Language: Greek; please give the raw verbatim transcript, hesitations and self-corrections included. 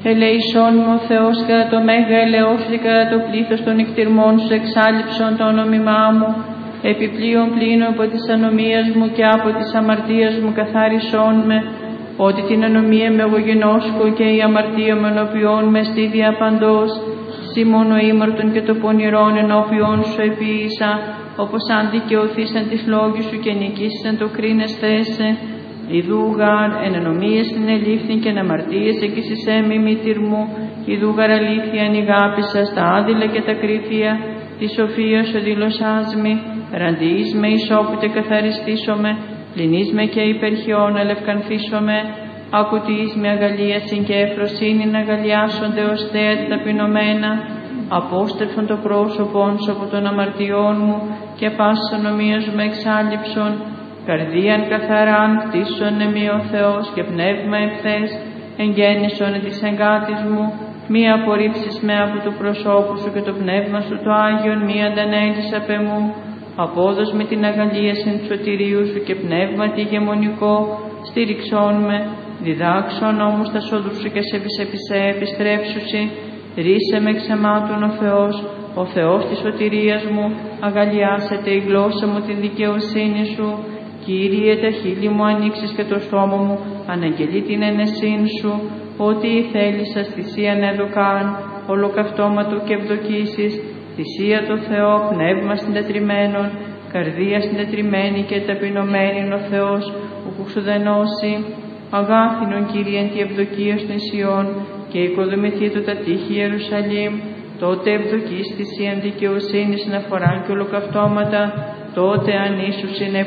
Ελεησόν με ο Θεός κατά το μέγα ελεός και κατά το πλήθος των εκτιρμών σου εξάλληψον το όνομά μου. Επιπλέον πλήνω από της ανομίας μου και από της αμαρτίας μου καθάρισόν με, ότι την ανομία με εγώ γενόσκω και η αμαρτία με ενώπιόν με στη διαπαντός. Συ μόνο ήμαρτον και το πονηρόν ενώπιόν σου επίησα, όπως αν δικαιωθήσαν τις λόγους σου και νικήσαν το κρίνεσθέσε. Ιδούγαρ εν ενομίες την ελήφθην και εν αμαρτίες εκείσισέ μη μήτηρ μου, ιδούγαρ αλήθεια εν ηγάπησα στα άδειλα και τα κρύφια, τη σοφία σου δηλωσάς μη, ραντιείς με ισόπου και καθαριστήσομαι, πληνείς με και υπερχιών ελευκανθήσομαι, ακουτείς με αγαλίασιν και ευφροσύνην αγαλιάσονται ως θέα ταπεινωμένα, απόστρεφον το πρόσωπον σου από των αμαρτιών μου και πάσης ανομίας μου εξάλληψον, καρδίαν καθαράν κτίσον εμεί ο Θεός και πνεύμα ευθές, εγγέννησον της εγκάτης μου, μη απορρίψεις με από του προσώπου σου και το πνεύμα σου το Άγιον, μη αντανέλεις απ' εμού, απόδος με την αγαλίαση του σωτηρίου σου και πνεύμα τη γεμονικό, στήριξόν με, διδάξον όμως τα σώδου σου και σε επισέ επιστρέψουσι, ρίσε με ξεμάτων ο Θεός, ο Θεός της σωτηρίας μου, αγαλιάσετε η γλώσσα μου την δικαιοσύνη σου. Κύριε, τα χείλη μου ανοίξεις και το στόμα μου αναγγελεί την ενεσύν σου, ότι η θέλησας θυσίαν εδωκάν, ολοκαυτώματο και ευδοκίσεις, θυσία το Θεό, πνεύμα συντετριμένον, καρδία συντετριμένη και ταπεινωμένη ο Θεός, όπου σου δενώσει. Αγάθινον Κύριε εν τη ευδοκία των Σιών και οικοδομηθεί του τα τείχη Ιερουσαλήμ, τότε ευδοκείς θυσίαν δικαιοσύνης να φοράν και ολοκαυτώματα, τότε αν ίσους είναι